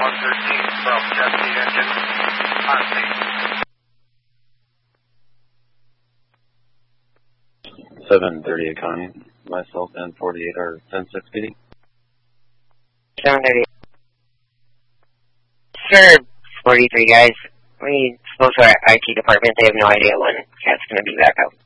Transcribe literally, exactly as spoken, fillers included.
one thirteen from jet the engine on scene. seven thirty-eight Connie. Myself and forty-eight are ten six P D. seven thirty. Sir, forty-three guys. We spoke to our I T department. They have no idea when Cat's going to be back out.